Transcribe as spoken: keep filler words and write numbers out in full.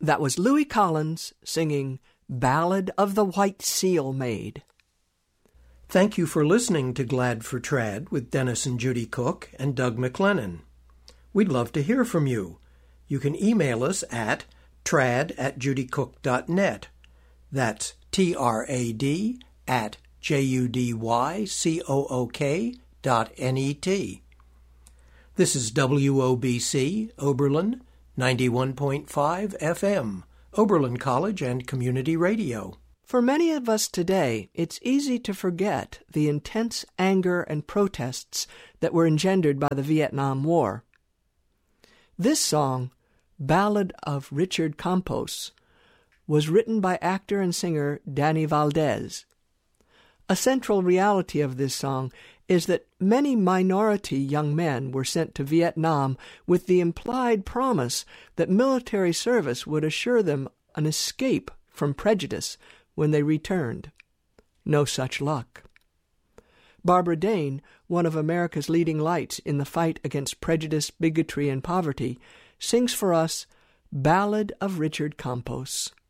That was Louis Collins singing Ballad of the White Seal Maid. Thank you for listening to Glad for Trad with Dennis and Judy Cook and Doug McLennan. We'd love to hear from you. You can email us at trad at judycook dot net. That's T R A D at J U D Y C O O K dot N E T. This is W O B C, Oberlin, ninety-one point five F M, Oberlin College and Community Radio. For many of us today, it's easy to forget the intense anger and protests that were engendered by the Vietnam War. This song, Ballad of Richard Campos, was written by actor and singer Danny Valdez. A central reality of this song is that many minority young men were sent to Vietnam with the implied promise that military service would assure them an escape from prejudice when they returned. No such luck. Barbara Dane, one of America's leading lights in the fight against prejudice, bigotry, and poverty, sings for us Ballad of Richard Campos.